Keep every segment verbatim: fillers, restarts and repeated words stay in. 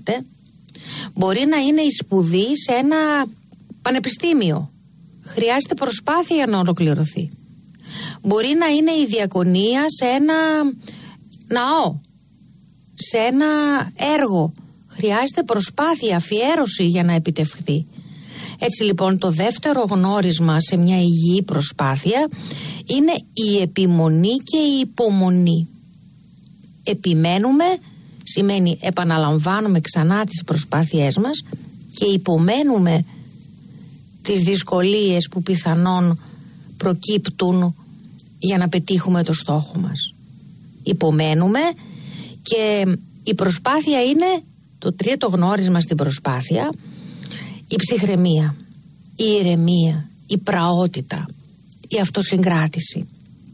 είμαστε. Μπορεί να είναι η σπουδή σε ένα πανεπιστήμιο. Χρειάζεται προσπάθεια για να ολοκληρωθεί. Μπορεί να είναι η διακονία σε ένα ναό, σε ένα έργο. Χρειάζεται προσπάθεια, αφιέρωση για να επιτευχθεί. Έτσι λοιπόν το δεύτερο γνώρισμα σε μια υγιή προσπάθεια είναι η επιμονή και η υπομονή. Επιμένουμε σημαίνει επαναλαμβάνουμε ξανά τις προσπάθειές μας και υπομένουμε τις δυσκολίες που πιθανόν προκύπτουν για να πετύχουμε το στόχο μας. Υπομένουμε και η προσπάθεια είναι το τρίτο γνώρισμα στην προσπάθεια, η ψυχραιμία, η ηρεμία, η πραότητα, η αυτοσυγκράτηση.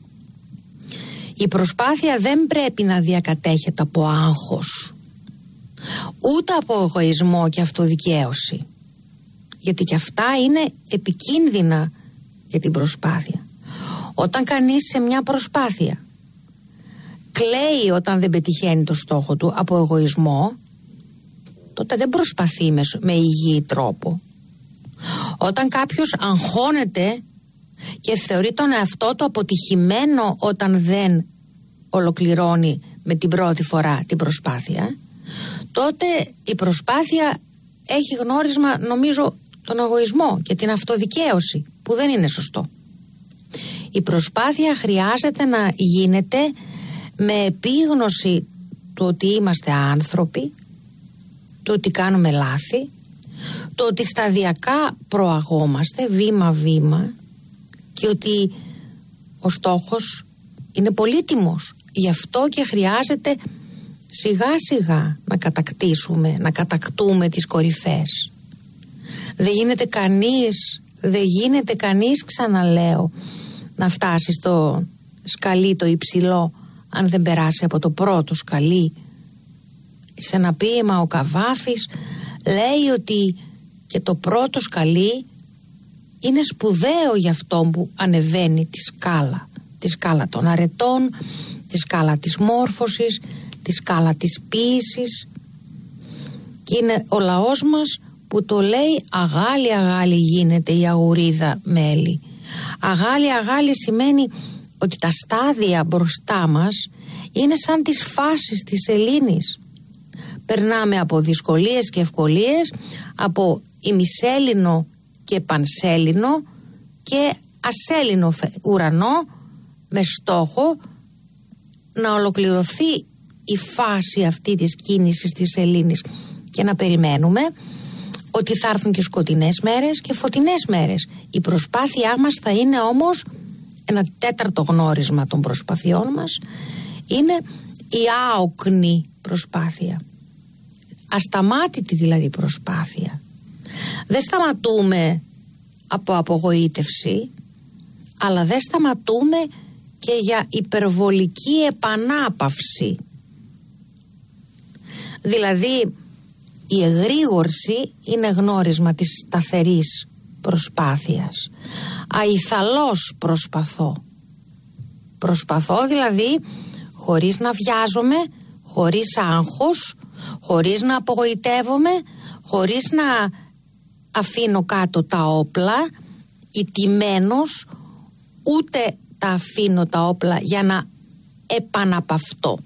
Η προσπάθεια δεν πρέπει να διακατέχεται από άγχος, ούτε από εγωισμό και αυτοδικαίωση, γιατί και αυτά είναι επικίνδυνα για την προσπάθεια. Όταν κανείς σε μια προσπάθεια κλαίει όταν δεν πετυχαίνει το στόχο του από εγωισμό, τότε δεν προσπαθεί με, με υγιή τρόπο. Όταν κάποιος αγχώνεται και θεωρεί τον εαυτό του αποτυχημένο όταν δεν ολοκληρώνει με την πρώτη φορά την προσπάθεια, τότε η προσπάθεια έχει γνώρισμα, νομίζω, τον εγωισμό και την αυτοδικαίωση, που δεν είναι σωστό. Η προσπάθεια χρειάζεται να γίνεται με επίγνωση του ότι είμαστε άνθρωποι, το ότι κάνουμε λάθη, το ότι σταδιακά προαγόμαστε βήμα-βήμα και ότι ο στόχος είναι πολύτιμος. Γι' αυτό και χρειάζεται σιγά-σιγά να κατακτήσουμε, να κατακτούμε τις κορυφές. Δεν γίνεται κανείς, δεν γίνεται κανείς, ξαναλέω, να φτάσει στο σκαλί το υψηλό αν δεν περάσει από το πρώτο σκαλί. Σε ένα ποίημα ο Καβάφης λέει ότι και το πρώτο σκαλί είναι σπουδαίο για αυτόν που ανεβαίνει τη σκάλα. Τη σκάλα των αρετών, τη σκάλα της μόρφωσης, τη σκάλα της ποίησης. Και είναι ο λαός μας που το λέει αγάλη αγάλη γίνεται η αγουρίδα μέλι. Αγάλη αγάλη σημαίνει ότι τα στάδια μπροστά μας είναι σαν τις φάσεις της σελήνης. Περνάμε από δυσκολίες και ευκολίες, από ημισέλινο και πανσέλινο και ασέλινο ουρανό, με στόχο να ολοκληρωθεί η φάση αυτή της κίνησης της σελήνης και να περιμένουμε ότι θα έρθουν και σκοτεινές μέρες και φωτεινές μέρες. Η προσπάθειά μας θα είναι όμως ένα τέταρτο γνώρισμα των προσπαθειών μας, είναι η άοκνη προσπάθεια. Ασταμάτητη δηλαδή προσπάθεια. Δεν σταματούμε από απογοήτευση, αλλά δεν σταματούμε και για υπερβολική επανάπαυση. Δηλαδή η εγρήγορση είναι γνώρισμα της σταθερής προσπάθειας. Αϊθαλώς προσπαθώ. Προσπαθώ δηλαδή χωρίς να βιάζομαι, χωρίς άγχος, χωρίς να απογοητεύομαι, χωρίς να αφήνω κάτω τα όπλα, ηττημένος, ούτε τα αφήνω τα όπλα για να επαναπαυτώ.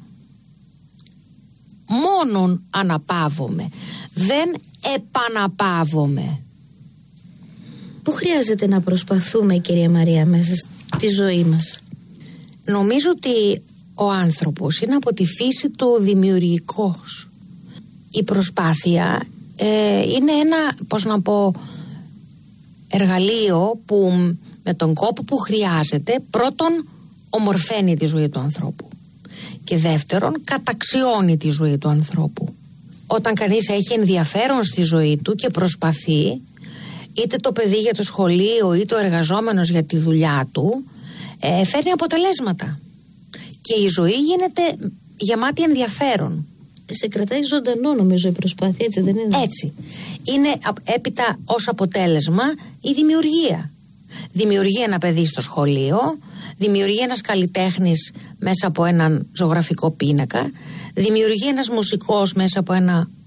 Μόνον αναπαύομαι, δεν επαναπαύομαι. Πού χρειάζεται να προσπαθούμε, κυρία Μαρία, μέσα στη ζωή μας? Νομίζω ότι ο άνθρωπος είναι από τη φύση του δημιουργικός. Η προσπάθεια ε, είναι ένα, πώς να πω, εργαλείο που με τον κόπο που χρειάζεται, πρώτον ομορφαίνει τη ζωή του ανθρώπου και δεύτερον καταξιώνει τη ζωή του ανθρώπου. Όταν κανείς έχει ενδιαφέρον στη ζωή του και προσπαθεί, είτε το παιδί για το σχολείο είτε ο εργαζόμενος για τη δουλειά του, ε, φέρνει αποτελέσματα και η ζωή γίνεται γεμάτη ενδιαφέρον. Σε κρατάει ζωντανό, νομίζω, η προσπάθεια, έτσι δεν είναι? Έτσι. Είναι έπειτα ως αποτέλεσμα η δημιουργία. Δημιουργεί ένα παιδί στο σχολείο, δημιουργεί ένας καλλιτέχνης μέσα από έναν ζωγραφικό πίνακα, δημιουργεί ένας μουσικός μέσα από ένα